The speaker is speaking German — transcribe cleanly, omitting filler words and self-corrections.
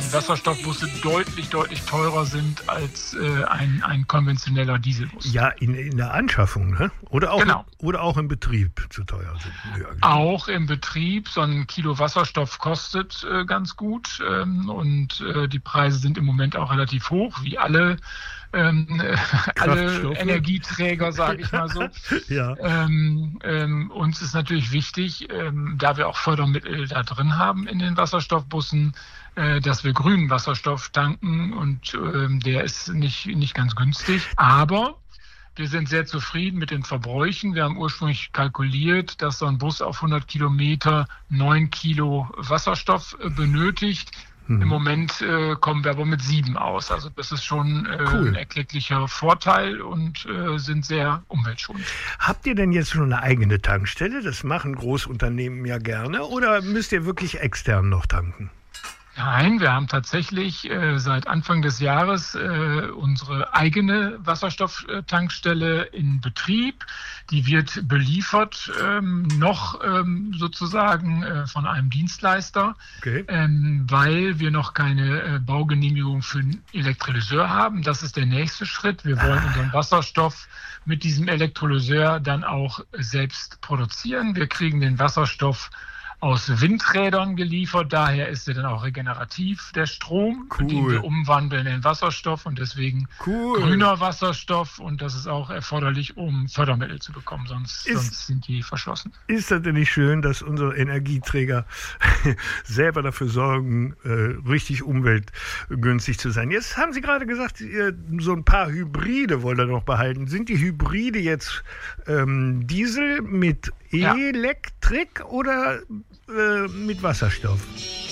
die Wasserstoffbusse deutlich teurer sind als ein konventioneller Dieselbus. Ja, in der Anschaffung, ne? Oder auch, genau. Oder auch im Betrieb zu teuer sind. Ja, genau. Auch im Betrieb. So ein Kilo Wasserstoff kostet ganz gut und die Preise sind im Moment auch relativ hoch, wie alle Energieträger, sage ich mal so. Ja. Uns ist natürlich wichtig, da wir auch Fördermittel da drin haben in den Wasserstoffbussen, dass wir grünen Wasserstoff tanken und der ist nicht ganz günstig. Aber wir sind sehr zufrieden mit den Verbräuchen. Wir haben ursprünglich kalkuliert, dass so ein Bus auf 100 Kilometer 9 Kilo Wasserstoff benötigt. Im Moment kommen wir aber mit 7 aus. Also das ist schon ein erklecklicher Vorteil und sind sehr umweltschonend. Habt ihr denn jetzt schon eine eigene Tankstelle? Das machen Großunternehmen ja gerne. Oder müsst ihr wirklich extern noch tanken? Nein, wir haben tatsächlich seit Anfang des Jahres unsere eigene Wasserstofftankstelle in Betrieb. Die wird beliefert sozusagen von einem Dienstleister, weil wir noch keine Baugenehmigung für einen Elektrolyseur haben. Das ist der nächste Schritt. Wir wollen unseren Wasserstoff mit diesem Elektrolyseur dann auch selbst produzieren. Wir kriegen den Wasserstoff aus Windrädern geliefert, daher ist er dann auch regenerativ, der Strom, den wir umwandeln in Wasserstoff und deswegen grüner Wasserstoff und das ist auch erforderlich, um Fördermittel zu bekommen, sonst sind die verschlossen. Ist das denn nicht schön, dass unsere Energieträger selber dafür sorgen, richtig umweltgünstig zu sein? Jetzt haben Sie gerade gesagt, so ein paar Hybride wollt ihr noch behalten. Sind die Hybride jetzt Diesel mit Elektrik oder mit Wasserstoff?